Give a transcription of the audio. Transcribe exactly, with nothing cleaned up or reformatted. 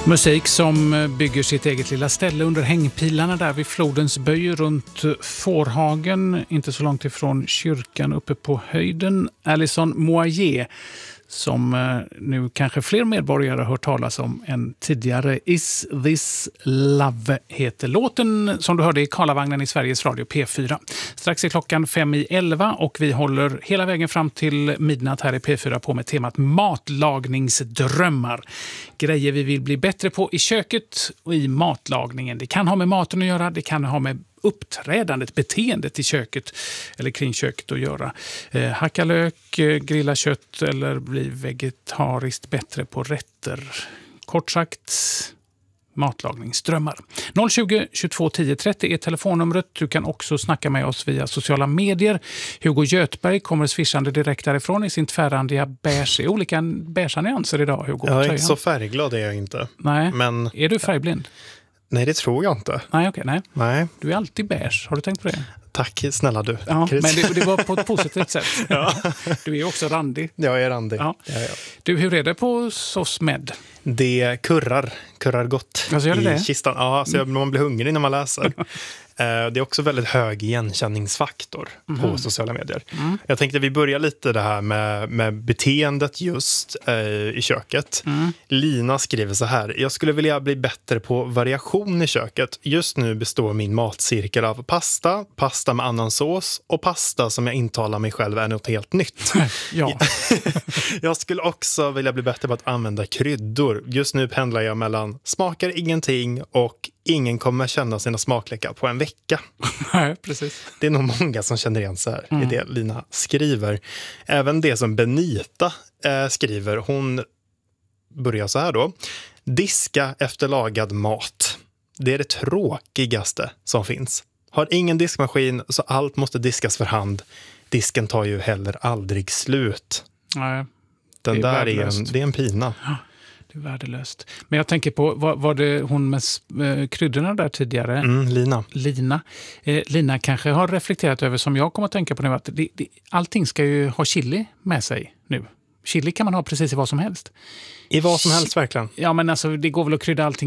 Musik som bygger sitt eget lilla ställe under hängpilarna där vid flodens böj runt Fårhagen, inte så långt ifrån kyrkan uppe på höjden. Alison Moyer, som nu kanske fler medborgare har hört talas om än tidigare. Is This Love heter låten, som du hörde i Karlavagnen i Sveriges Radio P fyra. Strax är klockan fem i elva och vi håller hela vägen fram till midnatt här i P fyra på med temat matlagningsdrömmar. Grejer vi vill bli bättre på i köket och i matlagningen. Det kan ha med maten att göra, det kan ha med uppträdandet, beteendet i köket eller kring köket att göra. Eh, hacka lök, eh, grilla kött eller bli vegetariskt bättre på rätter. Kort sagt, matlagningsdrömmar. noll tjugo, tjugotvå, tio, trettio är telefonnumret. Du kan också snacka med oss via sociala medier. Hugo Götberg kommer swishande direkt därifrån i sin tvärrandiga beige. Olika beige nyanser idag, Hugo. Jag är inte så färgglad, är jag inte. Nej, men är du färgblind? Nej, det tror jag inte. Nej, okej, nej. Nej. Du är alltid beige. Har du tänkt på det? Tack, snälla du. Ja, men det, det var på ett positivt sätt. Ja. Du är ju också randig. Jag är randig. Ja. Ja, ja. Du, hur är det på S O S Med? Det kurrar, kurrar gott alltså, gör det i det? kistan. Ja, så mm. man blir hungrig när man läser. Det är också väldigt hög igenkänningsfaktor mm. på sociala medier. Mm. Jag tänkte vi börjar lite det här med, med beteendet just eh, i köket. Mm. Lina skriver så här: jag skulle vilja bli bättre på variation i köket. Just nu består min matcirkel av pasta, pasta med annan sås och pasta som jag intalar mig själv är något helt nytt. Ja. Jag skulle också vilja bli bättre på att använda kryddor. Just nu pendlar jag mellan smakar ingenting och ingen kommer känna sina smaklökar på en vecka. Nej, precis. Det är nog många som känner igen så här mm. i det Lina skriver. Även det som Benita eh, skriver, hon börjar så här då. Diska efter lagad mat. Det är det tråkigaste som finns. Har ingen diskmaskin så allt måste diskas för hand. Disken tar ju heller aldrig slut. Nej, Den där är en, det är en pina. Ja. Värdelöst. Men jag tänker på, var, var det hon med eh, kryddorna där tidigare? Mm, Lina. Lina. Eh, Lina kanske har reflekterat över, som jag kommer att tänka på nu, att det, det, allting ska ju ha chili med sig nu. Chili kan man ha precis i vad som helst. I vad som helst verkligen. Ja, men alltså det går väl att krydda allting